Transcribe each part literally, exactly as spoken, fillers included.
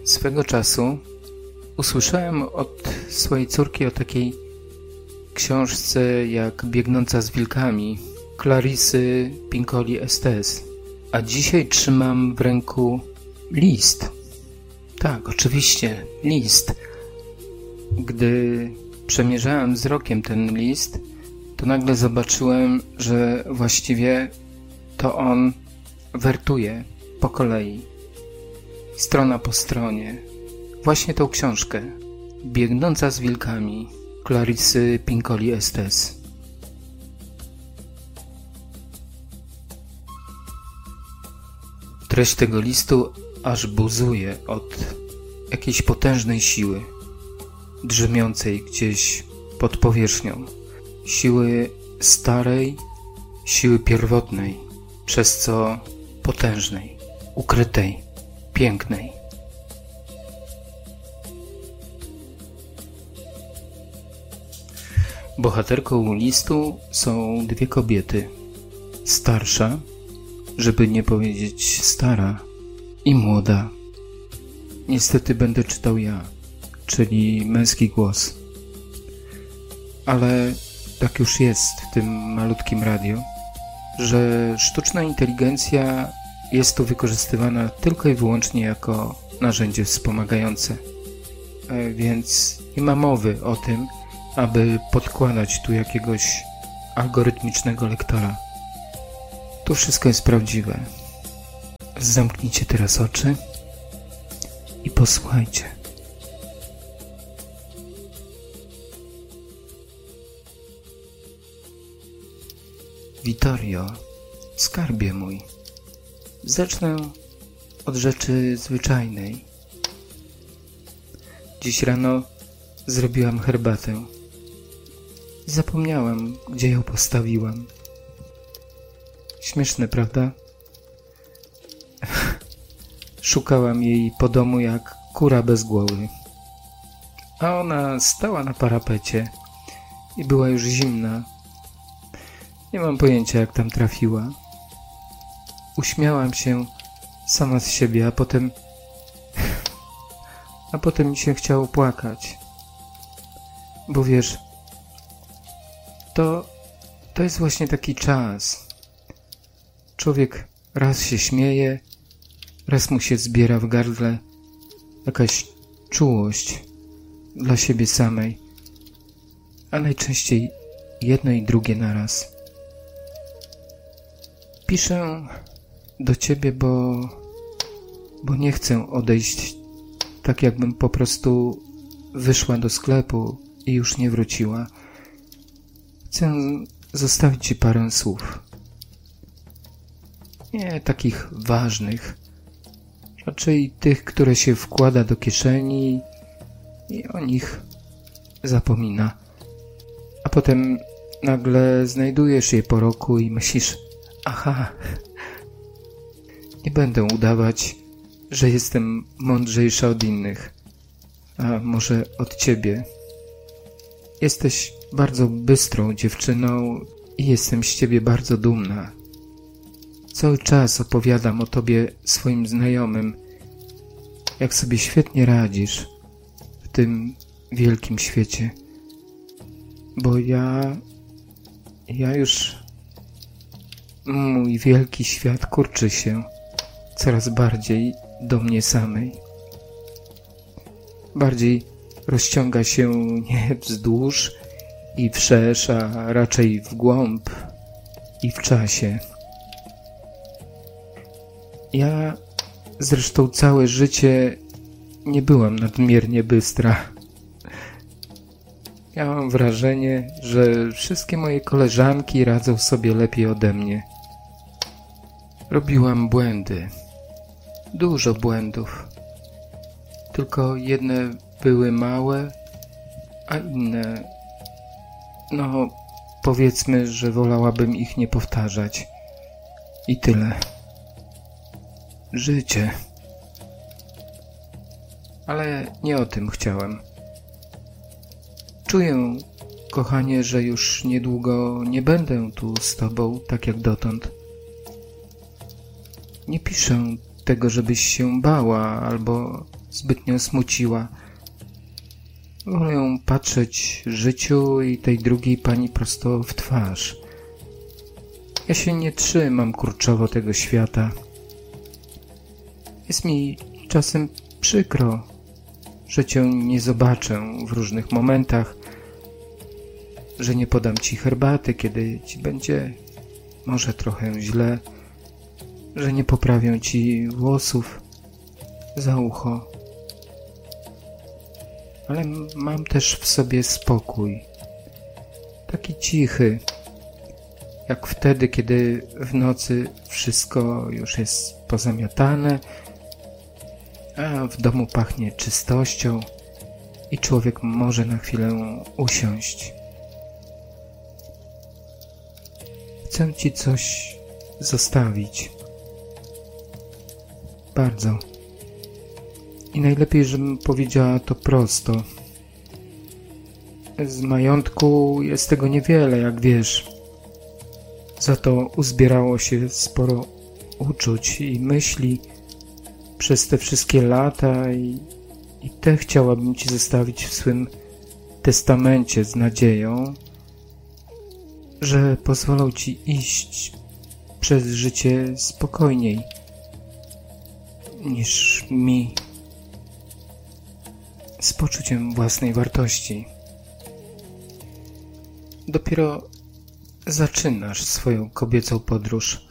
Swego czasu usłyszałem od swojej córki o takiej książce jak Biegnąca z wilkami Clarissy Pinkola Estés, a dzisiaj trzymam w ręku list. Tak, oczywiście, list. Gdy przemierzałem wzrokiem ten list, to nagle zobaczyłem, że właściwie to on wertuje po kolei, strona po stronie, właśnie tą książkę Biegnąca z wilkami Clarissy Pinkoli Estés. Treść tego listu aż buzuje od jakiejś potężnej siły, drzemiącej gdzieś pod powierzchnią. Siły starej, siły pierwotnej, przez co potężnej, ukrytej, pięknej. Bohaterką listu są dwie kobiety. Starsza, żeby nie powiedzieć stara, i młoda. Niestety będę czytał ja, czyli męski głos. Ale tak już jest w tym malutkim radio, że sztuczna inteligencja jest tu wykorzystywana tylko i wyłącznie jako narzędzie wspomagające. Więc nie ma mowy o tym, aby podkładać tu jakiegoś algorytmicznego lektora. To wszystko jest prawdziwe. Zamknijcie teraz oczy i posłuchajcie. Vittorio, skarbie mój, zacznę od rzeczy zwyczajnej. Dziś rano zrobiłam herbatę i zapomniałam, gdzie ją postawiłam. Śmieszne, prawda? Szukałam jej po domu jak kura bez głowy, a ona stała na parapecie i była już zimna. Nie mam pojęcia, jak tam trafiła. Uśmiałam się sama z siebie, a potem... a potem mi się chciało płakać. Bo wiesz, to... to jest właśnie taki czas. Człowiek raz się śmieje, raz mu się zbiera w gardle jakaś czułość dla siebie samej, a najczęściej jedno i drugie naraz. Piszę do ciebie, bo, bo nie chcę odejść tak, jakbym po prostu wyszła do sklepu i już nie wróciła. Chcę zostawić ci parę słów. Nie takich ważnych, raczej tych, które się wkłada do kieszeni i o nich zapomina. A potem nagle znajdujesz je po roku i myślisz: aha, nie będę udawać, że jestem mądrzejsza od innych, a może od ciebie. Jesteś bardzo bystrą dziewczyną i jestem z ciebie bardzo dumna. Cały czas opowiadam o tobie swoim znajomym, jak sobie świetnie radzisz w tym wielkim świecie. Bo ja... ja już... mój wielki świat kurczy się coraz bardziej do mnie samej. Bardziej rozciąga się nie wzdłuż i wszerz, a raczej w głąb i w czasie. Ja zresztą całe życie nie byłam nadmiernie bystra. Ja mam wrażenie, że wszystkie moje koleżanki radzą sobie lepiej ode mnie. Robiłam błędy. Dużo błędów. Tylko jedne były małe, a inne... no, powiedzmy, że wolałabym ich nie powtarzać. I tyle. Życie. Ale nie o tym chciałem. Czuję, kochanie, że już niedługo nie będę tu z tobą tak jak dotąd. Nie piszę tego, żebyś się bała albo zbytnio smuciła. Wolę ją patrzeć życiu i tej drugiej pani prosto w twarz. Ja się nie trzymam kurczowo tego świata. Jest mi czasem przykro, że cię nie zobaczę w różnych momentach, że nie podam ci herbaty, kiedy ci będzie może trochę źle, że nie poprawię ci włosów za ucho. Ale mam też w sobie spokój, taki cichy, jak wtedy, kiedy w nocy wszystko już jest pozamiatane, a w domu pachnie czystością i człowiek może na chwilę usiąść. Chcę ci coś zostawić. Bardzo. I najlepiej, żebym powiedziała to prosto. Z majątku jest tego niewiele, jak wiesz. Za to uzbierało się sporo uczuć i myśli przez te wszystkie lata i, i te chciałabym ci zostawić w swym testamencie z nadzieją, że pozwolą ci iść przez życie spokojniej niż mi, z poczuciem własnej wartości. Dopiero zaczynasz swoją kobiecą podróż.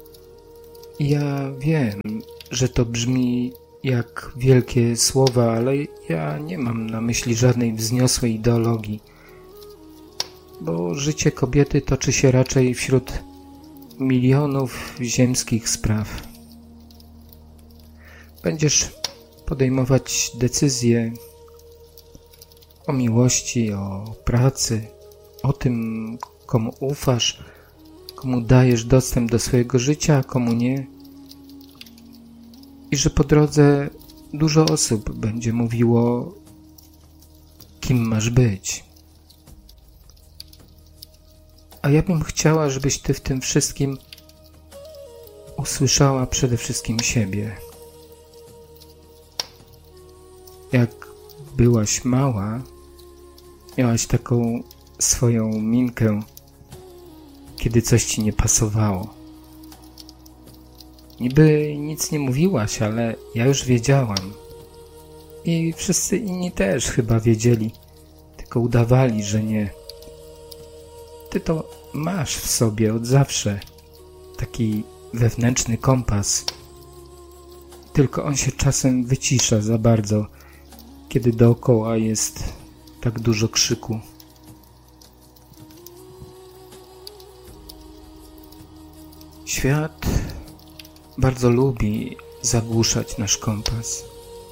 Ja wiem, że to brzmi jak wielkie słowa, ale ja nie mam na myśli żadnej wzniosłej ideologii, bo życie kobiety toczy się raczej wśród milionów ziemskich spraw. Będziesz podejmować decyzje o miłości, o pracy, o tym, komu ufasz, komu dajesz dostęp do swojego życia, a komu nie. I że po drodze dużo osób będzie mówiło, kim masz być. A ja bym chciała, żebyś ty w tym wszystkim usłyszała przede wszystkim siebie. Jak byłaś mała, miałaś taką swoją minkę, kiedy coś ci nie pasowało. Niby nic nie mówiłaś, ale ja już wiedziałam. I wszyscy inni też chyba wiedzieli, tylko udawali, że nie. Ty to masz w sobie od zawsze, taki wewnętrzny kompas. Tylko on się czasem wycisza za bardzo, kiedy dookoła jest tak dużo krzyku. Świat bardzo lubi zagłuszać nasz kompas.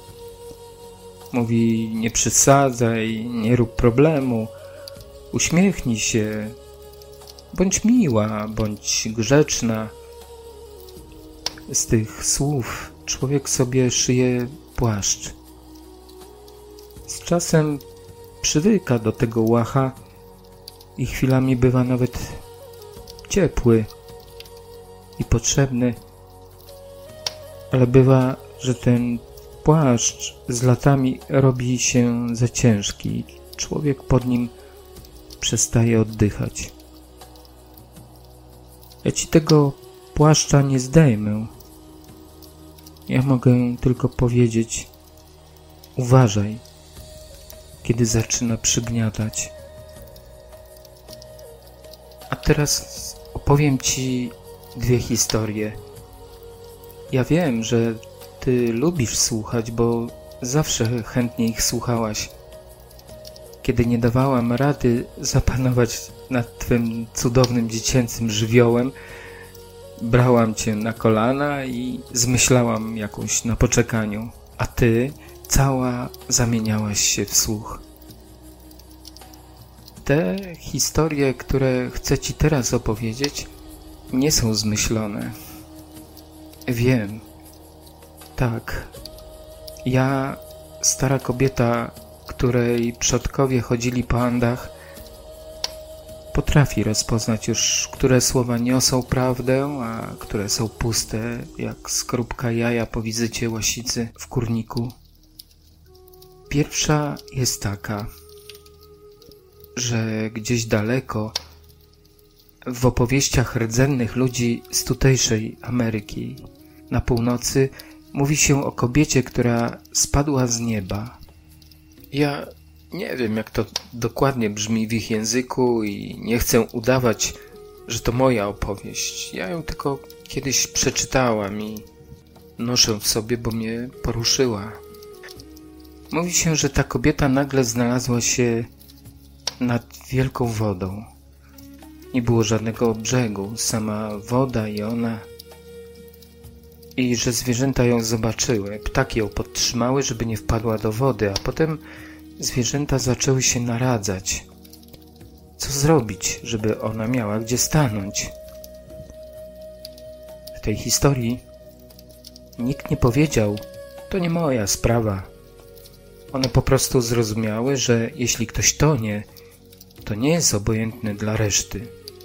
Mówi, nie przesadzaj, nie rób problemu, uśmiechnij się, bądź miła, bądź grzeczna. Z tych słów człowiek sobie szyje płaszcz. Z czasem przywyka do tego łacha i chwilami bywa nawet ciepły i potrzebny, ale bywa, że ten płaszcz z latami robi się za ciężki. Człowiek pod nim przestaje oddychać. Ja ci tego płaszcza nie zdejmę. Ja mogę tylko powiedzieć, uważaj, kiedy zaczyna przygniatać. A teraz opowiem ci dwie historie. Ja wiem, że ty lubisz słuchać, bo zawsze chętnie ich słuchałaś. Kiedy nie dawałam rady zapanować nad twym cudownym dziecięcym żywiołem, brałam cię na kolana i zmyślałam jakąś na poczekaniu, a ty cała zamieniałaś się w słuch. Te historie, które chcę ci teraz opowiedzieć, nie są zmyślone. Wiem. Tak. Ja, stara kobieta, której przodkowie chodzili po Andach, potrafi rozpoznać już, które słowa niosą prawdę, a które są puste, jak skorupka jaja po wizycie łasicy w kurniku. Pierwsza jest taka, że gdzieś daleko w opowieściach rdzennych ludzi z tutejszej Ameryki na północy mówi się o kobiecie, która spadła z nieba. Ja nie wiem, jak to dokładnie brzmi w ich języku i nie chcę udawać, że to moja opowieść. Ja ją tylko kiedyś przeczytałam i noszę w sobie, bo mnie poruszyła. Mówi się, że ta kobieta nagle znalazła się nad wielką wodą. Nie było żadnego brzegu, sama woda i ona. I że zwierzęta ją zobaczyły. Ptaki ją podtrzymały, żeby nie wpadła do wody, a potem zwierzęta zaczęły się naradzać. Co zrobić, żeby ona miała gdzie stanąć? W tej historii nikt nie powiedział, to nie moja sprawa. One po prostu zrozumiały, że jeśli ktoś tonie, to nie jest obojętny dla reszty.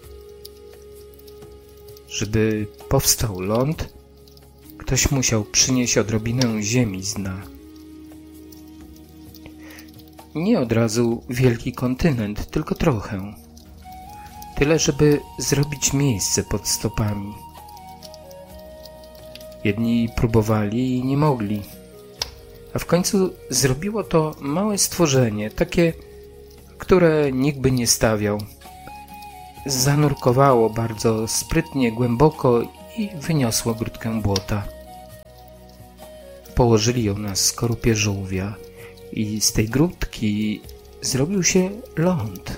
Żeby powstał ląd, ktoś musiał przynieść odrobinę ziemi z dna. Nie od razu wielki kontynent, tylko trochę. Tyle, żeby zrobić miejsce pod stopami. Jedni próbowali i nie mogli. A w końcu zrobiło to małe stworzenie, takie, które nikt by nie stawiał. Zanurkowało bardzo sprytnie, głęboko i wyniosło grudkę błota. Położyli ją na skorupie żółwia i z tej grudki zrobił się ląd.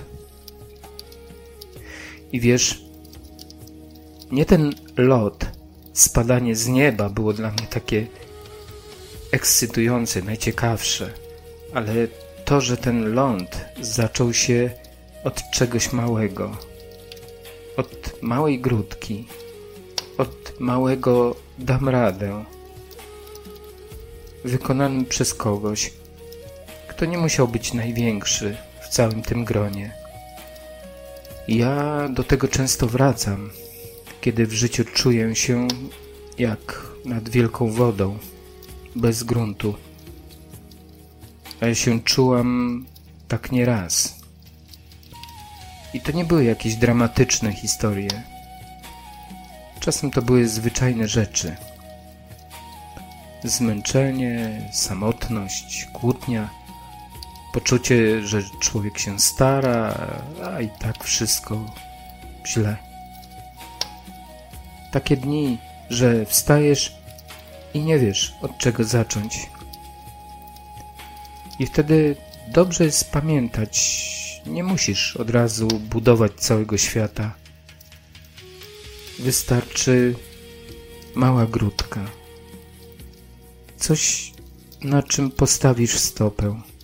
I wiesz, nie ten lot, spadanie z nieba było dla mnie takie ekscytujące, najciekawsze, ale to, że ten ląd zaczął się od czegoś małego, od małej grudki, od małego dam radę, wykonany przez kogoś, kto nie musiał być największy w całym tym gronie. Ja do tego często wracam, kiedy w życiu czuję się jak nad wielką wodą, bez gruntu. A ja się czułam tak nieraz. I to nie były jakieś dramatyczne historie. Czasem to były zwyczajne rzeczy. Zmęczenie, samotność, kłótnia, poczucie, że człowiek się stara, a i tak wszystko źle. Takie dni, że wstajesz i nie wiesz, od czego zacząć. I wtedy dobrze jest pamiętać, nie musisz od razu budować całego świata. Wystarczy mała grudka. Coś, na czym postawisz stopę.